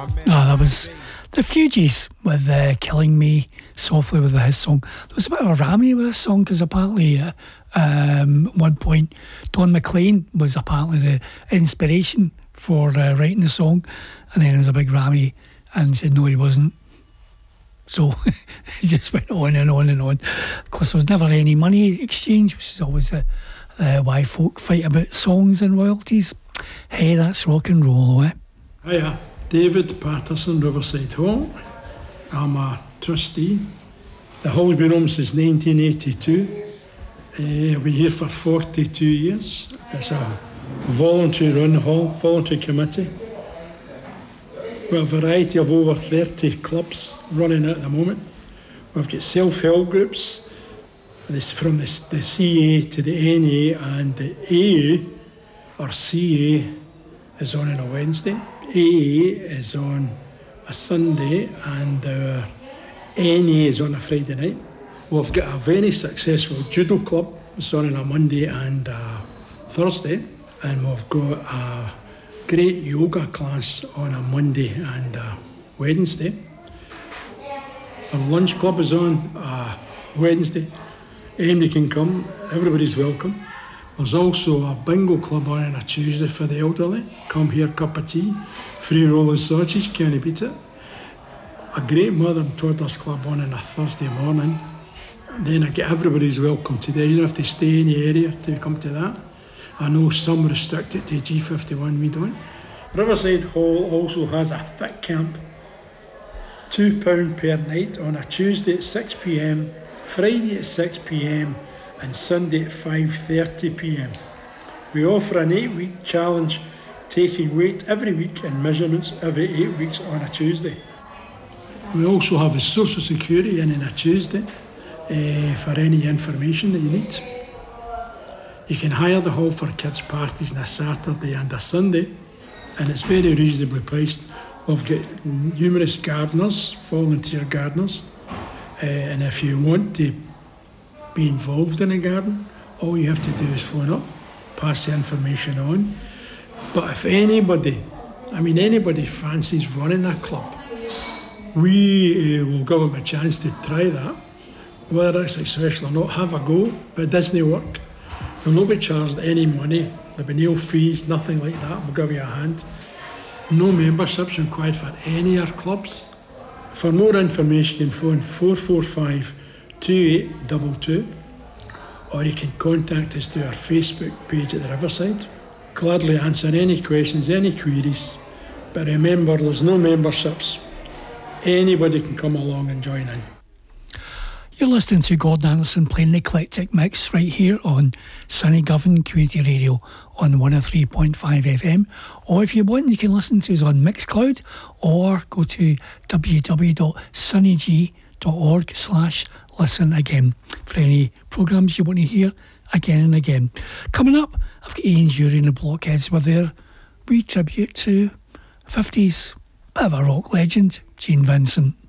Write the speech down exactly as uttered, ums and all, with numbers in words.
Ah, that was the Fugees with uh, Killing Me Softly with his song. There was a bit of a rammy with this song because apparently uh, um, at one point Don McLean was apparently the inspiration for uh, writing the song, and then there was a big rammy and said no he wasn't. So it just went on and on and on. Of course there was never any money exchange, which is always uh, uh, why folk fight about songs and royalties. Hey, that's rock and roll, eh? Hiya, David Patterson, Riverside Hall. I'm a trustee. The hall's been open since nineteen eighty-two. Uh, I've been here for forty-two years. It's a voluntary run hall, voluntary committee. We have a variety of over thirty clubs running at the moment. We've got self-help groups, this from the, the C A to the N A, and the A A or C A is on on a Wednesday. A A is on a Sunday, and our N A is on a Friday night. We've got a very successful judo club. It's on on a Monday and a Thursday, and we've got a great yoga class on a Monday and a Wednesday. Our lunch club is on a Wednesday. Anybody can come, everybody's welcome. There's also a bingo club on on a Tuesday for the elderly. Come here, cup of tea, free roll of sausage, can't you beat it? A great mother and toddlers club on on a Thursday morning. Then I get everybody's welcome today. You don't have to stay in the area to come to that. I know some restrict it to G fifty-one, we don't. Riverside Hall also has a fit camp, two pounds per night on a Tuesday at six p m, Friday at six p m and Sunday at five thirty p m. We offer an eight-week challenge, taking weight every week and measurements every eight weeks on a Tuesday. We also have a social security in on a Tuesday uh, for any information that you need. You can hire the hall for kids' parties on a Saturday and a Sunday, and it's very reasonably priced. We've got numerous gardeners, volunteer gardeners, uh, and if you want to be involved in a garden, all you have to do is phone up, pass the information on. But if anybody, I mean anybody fancies running a club, we uh, will give them a chance to try that. Whether it's successful or not, have a go, but it doesn't work. You'll not be charged any money, there'll be no fees, nothing like that. We'll give you a hand. No memberships required for any of our clubs. For more information, you can phone four four five, two eight two two, or you can contact us through our Facebook page at the Riverside. Gladly answer any questions, any queries, but remember there's no memberships. Anybody can come along and join in. You're listening to Gordon Anderson playing the eclectic mix right here on Sunny Govan Community Radio on one oh three point five F M. Or if you want, you can listen to us on Mixcloud or go to w w w dot sunnygee dot org slash listen again for any programmes you want to hear again and again. Coming up, I've got Ian Jury and the Blockheads with their wee tribute to fifties bit of a rock legend, Gene Vincent.